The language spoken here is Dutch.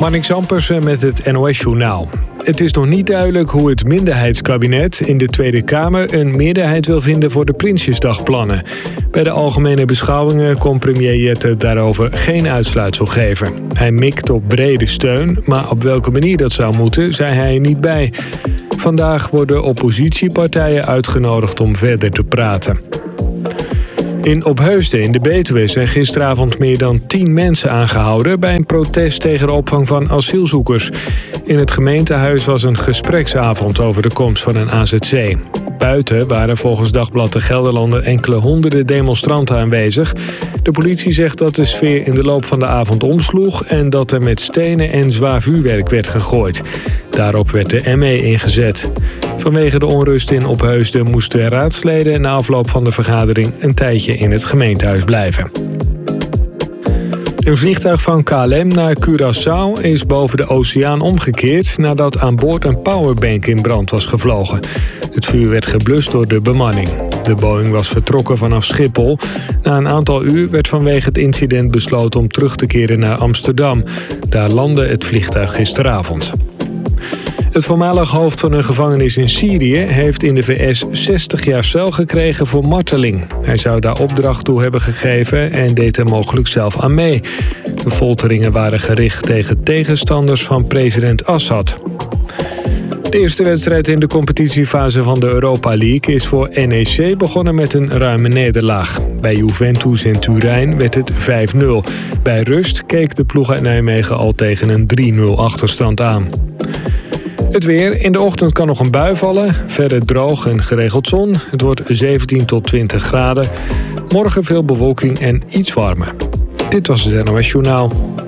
Marnix Ampersen met het NOS-journaal. Het is nog niet duidelijk hoe het minderheidskabinet in de Tweede Kamer een meerderheid wil vinden voor de Prinsjesdagplannen. Bij de algemene beschouwingen kon premier Jette daarover geen uitsluitsel geven. Hij mikt op brede steun, maar op welke manier dat zou moeten, zei hij er niet bij. Vandaag worden oppositiepartijen uitgenodigd om verder te praten. In Opheusden in de Betuwe zijn gisteravond meer dan 10 mensen aangehouden bij een protest tegen de opvang van asielzoekers. In het gemeentehuis was een gespreksavond over de komst van een AZC. Buiten waren volgens Dagblad de Gelderlander enkele honderden demonstranten aanwezig. De politie zegt dat de sfeer in de loop van de avond omsloeg en dat er met stenen en zwaar vuurwerk werd gegooid. Daarop werd de ME ingezet. Vanwege de onrust in Opheusden moesten raadsleden na afloop van de vergadering een tijdje in het gemeentehuis blijven. Een vliegtuig van KLM naar Curaçao is boven de oceaan omgekeerd nadat aan boord een powerbank in brand was gevlogen. Het vuur werd geblust door de bemanning. De Boeing was vertrokken vanaf Schiphol. Na een aantal uur werd vanwege het incident besloten om terug te keren naar Amsterdam. Daar landde het vliegtuig gisteravond. Het voormalig hoofd van een gevangenis in Syrië heeft in de VS 60 jaar cel gekregen voor marteling. Hij zou daar opdracht toe hebben gegeven en deed er mogelijk zelf aan mee. De folteringen waren gericht tegen tegenstanders van president Assad. De eerste wedstrijd in de competitiefase van de Europa League is voor NEC begonnen met een ruime nederlaag. Bij Juventus in Turijn werd het 5-0. Bij rust keek de ploeg uit Nijmegen al tegen een 3-0 achterstand aan. Het weer. In de ochtend kan nog een bui vallen. Verder droog en geregeld zon. Het wordt 17 tot 20 graden. Morgen veel bewolking en iets warmer. Dit was het NOS Journaal.